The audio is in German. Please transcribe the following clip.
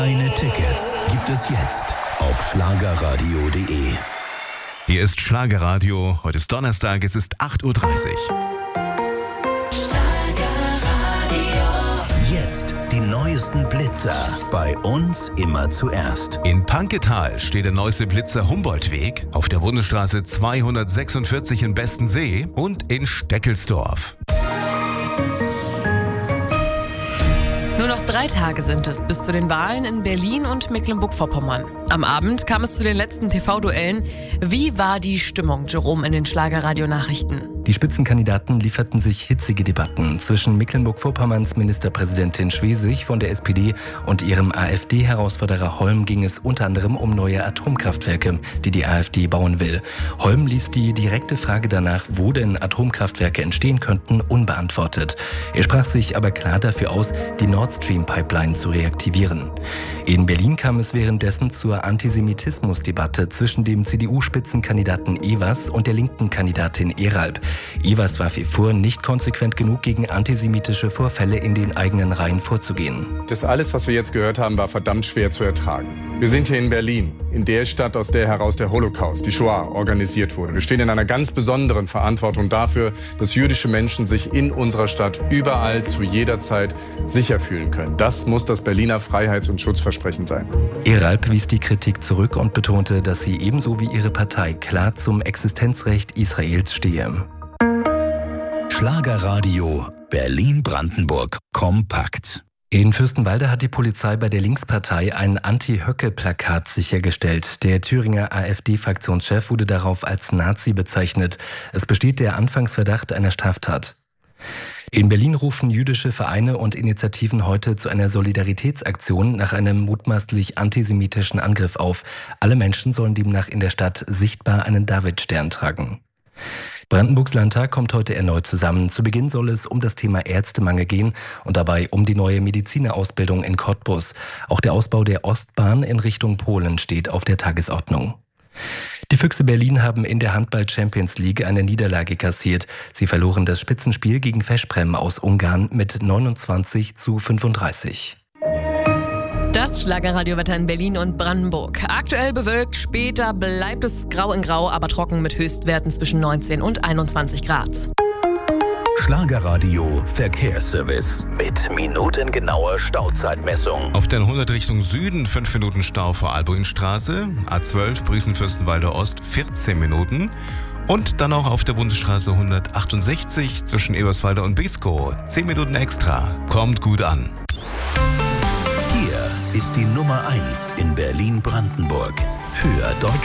Deine Tickets gibt es jetzt auf schlagerradio.de. Hier ist Schlagerradio. Heute ist Donnerstag, es ist 8:30 Uhr. Jetzt die neuesten Blitzer. Bei uns immer zuerst. In Panketal steht der neueste Blitzer Humboldtweg, auf der Bundesstraße 246 in Bestensee und in Steckelsdorf. Nur noch 3 Tage sind es bis zu den Wahlen in Berlin und Mecklenburg-Vorpommern. Am Abend kam es zu den letzten TV-Duellen. Wie war die Stimmung, Jerome, in den Schlagerradio-Nachrichten? Die Spitzenkandidaten lieferten sich hitzige Debatten. Zwischen Mecklenburg-Vorpommerns Ministerpräsidentin Schwesig von der SPD und ihrem AfD-Herausforderer Holm ging es unter anderem um neue Atomkraftwerke, die die AfD bauen will. Holm ließ die direkte Frage danach, wo denn Atomkraftwerke entstehen könnten, unbeantwortet. Er sprach sich aber klar dafür aus, die Nord Stream-Pipeline zu reaktivieren. In Berlin kam es währenddessen zur Antisemitismusdebatte zwischen dem CDU-Spitzenkandidaten Evers und der linken Kandidatin Eralb. Evers warf ihr vor, nicht konsequent genug gegen antisemitische Vorfälle in den eigenen Reihen vorzugehen. Das alles, was wir jetzt gehört haben, war verdammt schwer zu ertragen. Wir sind hier in Berlin, in der Stadt, aus der heraus der Holocaust, die Shoah, organisiert wurde. Wir stehen in einer ganz besonderen Verantwortung dafür, dass jüdische Menschen sich in unserer Stadt überall zu jeder Zeit sicher fühlen können. Das muss das Berliner Freiheits- und Schutzversprechen sein. Eralb wies die Kritik zurück und betonte, dass sie ebenso wie ihre Partei klar zum Existenzrecht Israels stehe. Schlagerradio Berlin-Brandenburg kompakt. In Fürstenwalde hat die Polizei bei der Linkspartei ein Anti-Höcke-Plakat sichergestellt. Der Thüringer AfD-Fraktionschef wurde darauf als Nazi bezeichnet. Es besteht der Anfangsverdacht einer Straftat. In Berlin rufen jüdische Vereine und Initiativen heute zu einer Solidaritätsaktion nach einem mutmaßlich antisemitischen Angriff auf. Alle Menschen sollen demnach in der Stadt sichtbar einen Davidstern tragen. Brandenburgs Landtag kommt heute erneut zusammen. Zu Beginn soll es um das Thema Ärztemangel gehen und dabei um die neue Medizinerausbildung in Cottbus. Auch der Ausbau der Ostbahn in Richtung Polen steht auf der Tagesordnung. Die Füchse Berlin haben in der Handball-Champions League eine Niederlage kassiert. Sie verloren das Spitzenspiel gegen Veszprém aus Ungarn mit 29:35. Das Schlagerradiowetter in Berlin und Brandenburg. Aktuell bewölkt, später bleibt es grau in grau, aber trocken mit Höchstwerten zwischen 19 und 21 Grad. Schlagerradio Verkehrsservice mit minutengenauer Stauzeitmessung. Auf der 100 Richtung Süden 5 Minuten Stau vor Albuinstraße, A12 Briesen-Fürstenwalde Ost 14 Minuten. Und dann auch auf der Bundesstraße 168 zwischen Eberswalde und Bisco 10 Minuten extra. Kommt gut an. Hier ist die Nummer 1 in Berlin-Brandenburg für Deutschland.